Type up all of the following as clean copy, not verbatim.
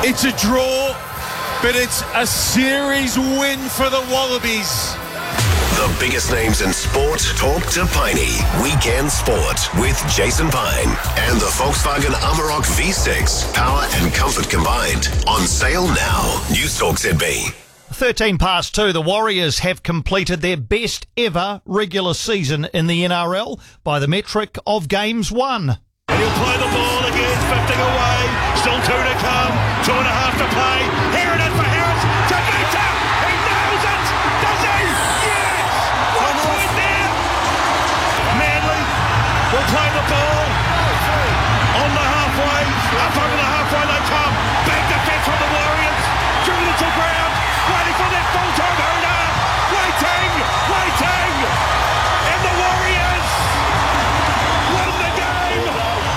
It's a draw, but it's a series win for the Wallabies. The biggest names in sport talk to Piney. Weekend Sport with Jason Pine and the Volkswagen Amarok V6. Power and comfort combined. On sale now. News Talk ZB. 2:13, the Warriors have completed their best ever regular season in the NRL by the metric of games won. He'll play the ball again, 50 away, still 2 to come, 2.5 to play. Here it is for Harris, to Vita, he nails it, does he? Yes! What's right there? Manly will play the ball on the halfway, up over the halfway they come, big defence from the Warriors, driven it to ground, waiting for that full-time hooner, waiting, and the Warriors win the game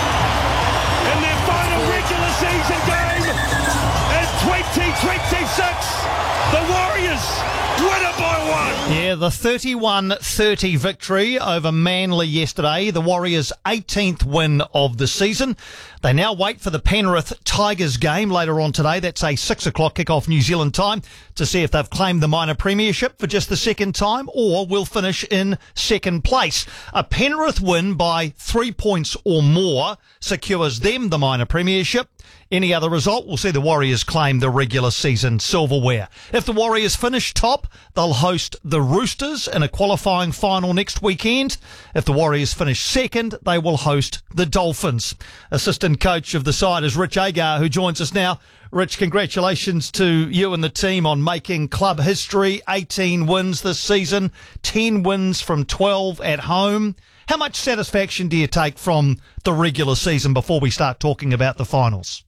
in their final regular season game in 2026. The Warriors win it by 1. Yeah, the 31-30 victory over Manly yesterday, the Warriors' 18th win of the season. They now wait for the Penrith Tigers game later on today. That's a 6 o'clock kickoff New Zealand time to see if they've claimed the minor premiership for just the second time or will finish in second place. A Penrith win by 3 points or more secures them the minor premiership. Any other result will see the Warriors claim the regular season silverware. If the Warriors finish top, they'll host the Roosters in a qualifying final next weekend. If the Warriors finish second, they will host the Dolphins. Assistant coach of the side is Rich Agar, who joins us now. Rich, congratulations to you and the team on making club history. 18 wins this season, 10 wins from 12 at home. How much satisfaction do you take from the regular season before we start talking about the finals?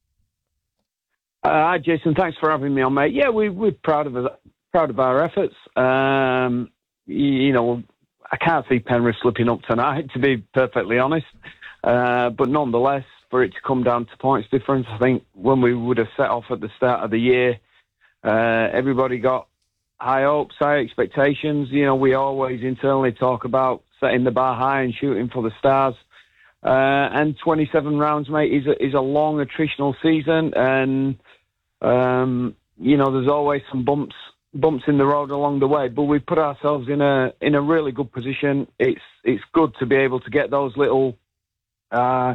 Hi, Jason. Thanks for having me on, mate. Yeah, we're proud of our efforts. I can't see Penrith slipping up tonight, to be perfectly honest. But nonetheless, for it to come down to points difference, I think when we would have set off at the start of the year, everybody got high hopes, high expectations. We always internally talk about setting the bar high and shooting for the stars. And 27 rounds, mate, is a long attritional season, and there's always some bumps in the road along the way. But we put ourselves in a really good position. It's good to be able to get those little sort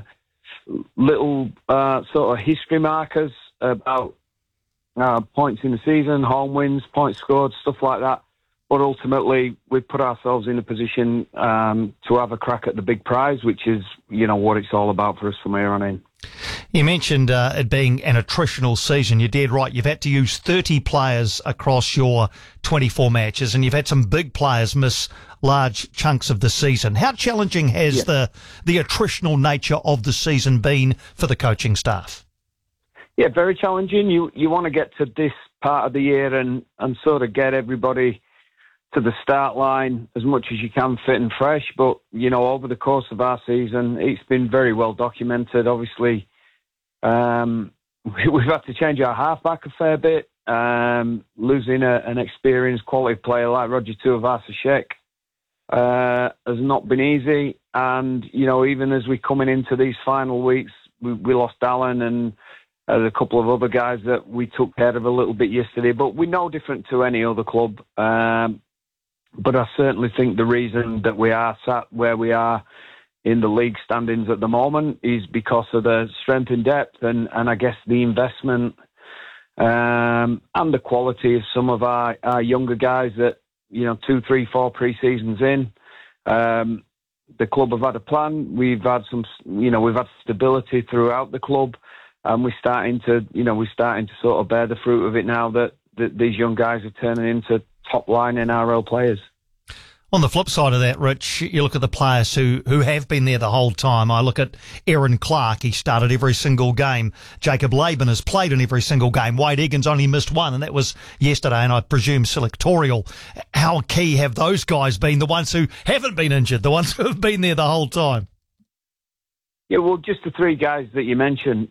of history markers about points in the season, home wins, points scored, stuff like that. But ultimately, we put ourselves in a position to have a crack at the big prize, which is, what it's all about for us from here on in. You mentioned it being an attritional season. You're dead right. You've had to use 30 players across your 24 matches, and you've had some big players miss large chunks of the season. How challenging has the attritional nature of the season been for the coaching staff? Yeah, very challenging. You want to get to this part of the year and sort of get everybody to the start line as much as you can, fit and fresh. But, over the course of our season, it's been very well documented. Obviously, we've had to change our halfback a fair bit, losing an experienced quality player like Roger Tuivasa-Sheck has not been easy. And, even as we're coming into these final weeks, we lost Allen and there's a couple of other guys that we took care of a little bit yesterday. But we're no different to any other club. But I certainly think the reason that we are sat where we are in the league standings at the moment is because of the strength and depth and I guess the investment and the quality of some of our younger guys that, 2, 3, 4 pre-seasons in. The club have had a plan. We've had we've had stability throughout the club, and we're starting to sort of bear the fruit of it now that these young guys are turning into top-line NRL players. On the flip side of that, Rich, you look at the players who have been there the whole time. I look at Aaron Clark. He started every single game. Jacob Laban has played in every single game. Wade Egan's only missed one, and that was yesterday, and I presume selectorial. How key have those guys been, the ones who haven't been injured, the ones who have been there the whole time? Yeah, well, just the three guys that you mentioned.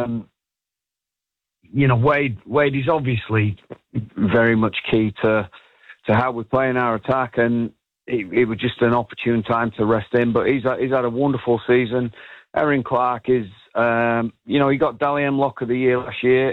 Wade is obviously very much key to how we're playing our attack, and it was just an opportune time to rest him. But he's had a wonderful season. Aaron Clark is, he got Dally M Lock of the Year last year.